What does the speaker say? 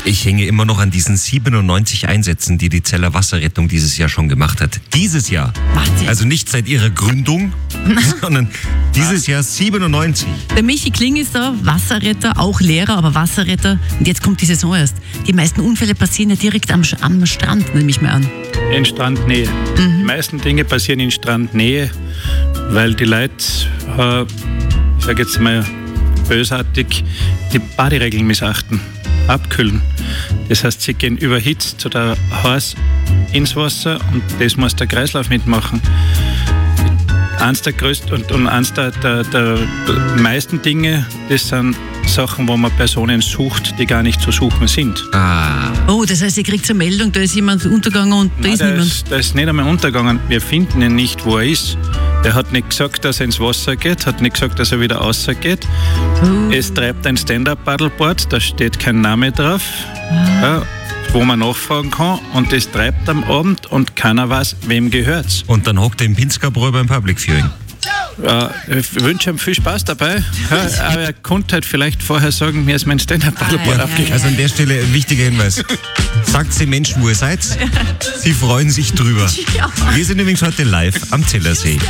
Ich hänge immer noch an diesen 97 Einsätzen, die die Zeller Wasserrettung dieses Jahr schon gemacht hat. Dieses Jahr. Wahnsinn. Also nicht seit ihrer Gründung, sondern dieses Jahr 97. Der Michi Kling ist da, Wasserretter, auch Lehrer, aber Wasserretter. Und jetzt kommt die Saison erst. Die meisten Unfälle passieren ja direkt am Strand, nehme ich mal an. In Strandnähe. Die meisten Dinge passieren in Strandnähe, weil die Leute, ich sage jetzt mal bösartig, die Baderegeln missachten, abkühlen. Das heißt, sie gehen überhitzt oder heiß ins Wasser und das muss der Kreislauf mitmachen. Eins der größten und eins der meisten Dinge, das sind Sachen, wo man Personen sucht, die gar nicht zu suchen sind. Oh, das heißt, ihr kriegt eine Meldung, da ist jemand untergegangen und da ist niemand. Der ist nicht einmal untergegangen. Wir finden ihn nicht, wo er ist. Der hat nicht gesagt, dass er ins Wasser geht, hat nicht gesagt, dass er wieder rausgeht. Es treibt ein Stand-Up-Paddleboard, da steht kein Name drauf, ja, wo man nachfragen kann. Und das treibt am Abend und keiner weiß, wem gehört's. Und dann hockt er im Pinzgau beim Public Viewing. Ich wünsche ihm viel Spaß dabei, ja, aber er konnte halt vielleicht vorher sagen, mir ist mein Stand-Up-Paddleboard abgegangen. Also an der Stelle ein wichtiger Hinweis. Sagt den Menschen, wo ihr seid. Sie freuen sich drüber. Ja. Wir sind übrigens heute live am Zellersee.